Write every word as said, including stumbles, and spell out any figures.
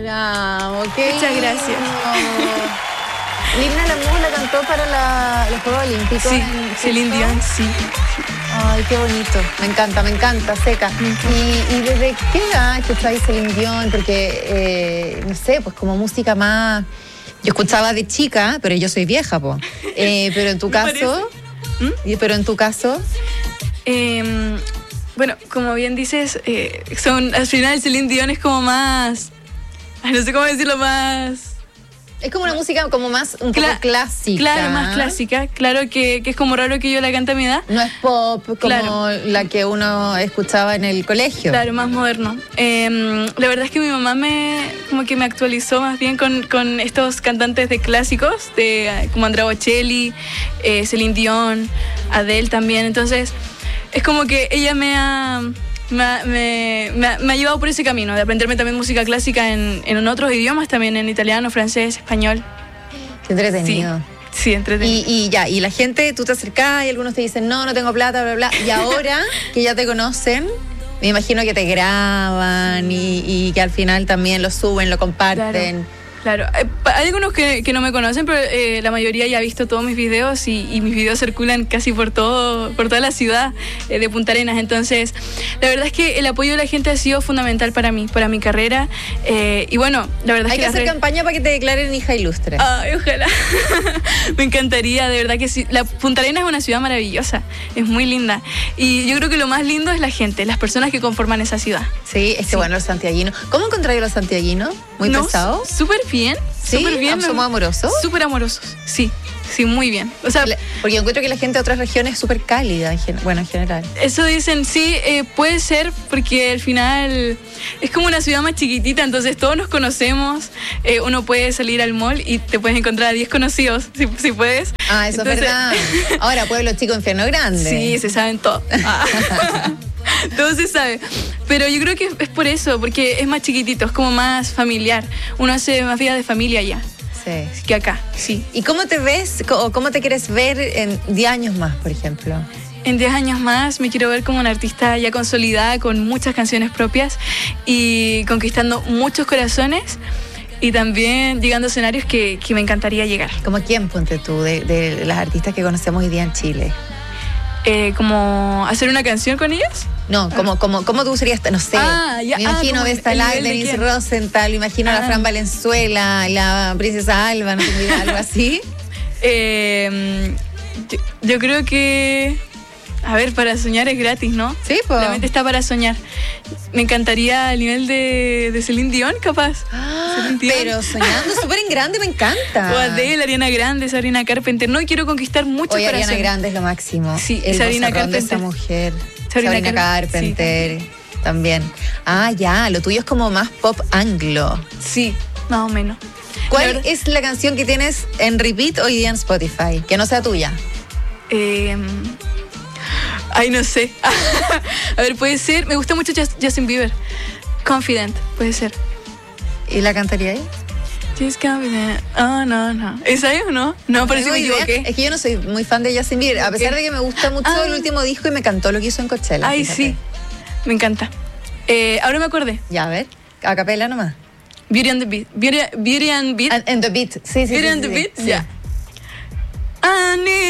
Bravo, qué Muchas lindo. gracias. Lina Lamour la cantó para la, los Juegos Olímpicos. Sí, en Celine Quito. Dion, sí. Ay, qué bonito. Me encanta, me encanta, Seca. Me encanta. ¿Y, y desde qué edad escucháis Celine Dion? Porque, eh, no sé, pues como música más... Yo escuchaba de chica, pero yo soy vieja, po. Eh, pero en tu Me caso... ¿Mm? y- Pero en tu caso... Eh, bueno, como bien dices, eh, son, al final Celine Dion es como más... Ay, no sé cómo decirlo, más... Es como una música como más un poco Cla- clásica. Claro, más clásica. Claro que, que es como raro que yo la cante a mi edad. No es pop como Claro. la que uno escuchaba en el colegio. Claro, más moderno. Eh, la verdad es que mi mamá me como que me actualizó más bien con, con estos cantantes de clásicos, de eh, como Andrea Bocelli, eh, Celine Dion, Adele también. Entonces, es como que ella me ha, me, ha- me, me ha- me ha llevado por ese camino, de aprenderme también música clásica en, en otros idiomas, también en italiano, francés, español. Qué entretenido. Sí, sí, entretenido. Y, y ya, y la gente, tú te acercás y algunos te dicen, no, no tengo plata, bla, bla. Y ahora que ya te conocen, me imagino que te graban y, y que al final también lo suben, lo comparten. Claro, Eh, pa- hay algunos que, que no me conocen, pero eh, la mayoría ya ha visto todos mis videos y, y mis videos circulan casi por todo, por toda la ciudad eh, de Punta Arenas. Entonces, la verdad es que el apoyo de la gente ha sido fundamental para mí, para mi carrera. Eh, y bueno, la verdad Hay es que que... hacer las re- campaña para que te declaren hija ilustre. Ay, ojalá. Me encantaría, de verdad que sí. La Punta Arenas es una ciudad maravillosa, es muy linda. Y yo creo que lo más lindo es la gente, las personas que conforman esa ciudad. Sí, es que Sí. bueno, los santiaguinos. ¿Cómo encontráis a los santiaguinos? ¿Muy No, pesados? Súper bien. ¿Sí? Súper bien. ¿Somos amorosos? Súper amorosos, sí. Sí, muy bien. O sea, Le- Porque yo encuentro que la gente de otras regiones es súper cálida, en gen- bueno, en general. eso dicen, sí, eh, puede ser, porque al final es como una ciudad más chiquitita, entonces todos nos conocemos. Eh, uno puede salir al mall y te puedes encontrar a diez conocidos, si, si puedes. Ah, eso Entonces- es verdad. Ahora, pueblo chico, infierno grande. Sí, se saben todo. Ah. Todo se sabe. Pero yo creo que es por eso, porque es más chiquitito, es como más familiar. Uno hace más vida de familia allá Sí. que acá, sí. ¿Y cómo te ves o cómo te quieres ver en diez años más, por ejemplo? En diez años más me quiero ver como una artista ya consolidada, con muchas canciones propias y conquistando muchos corazones y también llegando a escenarios que, que me encantaría llegar. ¿Como quién, ponte tú, de, de las artistas que conocemos hoy día en Chile? Eh, como hacer una canción con ellas. No, como, como, ¿cómo te gustaría estar? No sé. Ah, ya, me ah, imagino como Vesta el Live, nivel de Denise quién. Rosenthal, me imagino a la Ah. Fran Valenzuela, la Princesa Alba, no tengo idea, algo así. Eh, yo, yo creo que, a ver, para soñar es gratis, ¿no? Sí, pues. La mente está para soñar. Me encantaría el nivel de, de Celine Dion, capaz. Celine Dion. Pero soñando súper en grande me encanta. O Adele, Ariana Grande, Sabrina Carpenter. No, y quiero conquistar muchos Oye, Ariana corazones. Grande es lo máximo. Sí, el Sabrina vocerrón de esa Carpenter. mujer. Sabrina Sabrina, Car- Carpenter. También. Ah, ya, lo tuyo es como más pop anglo. Sí, más o menos. La ¿Cuál verdad- es la canción que tienes en repeat hoy día en Spotify? Que no sea tuya. Eh, ay, no sé. A ver, puede ser. Me gusta mucho Just- Justin Bieber. Confident, puede ser. ¿Y la cantaría ahí? Just confident. Oh, no, no. ¿Esa es o no? No, parece que me tengo idea. equivoqué. Es que yo no soy muy fan de Justin Bieber, a Ok. pesar de que me gusta mucho Ah. el último disco y me encantó lo que hizo en Coachella. Ay, fíjate. sí. Me encanta. Eh, ahora me acordé. Ya, a ver. A capela nomás. Beauty and the Beat. Beauty, Beauty and Beat. And, and the beat. Sí, sí, Beauty sí. and sí, the sí. Beat. Sí. Ya. I need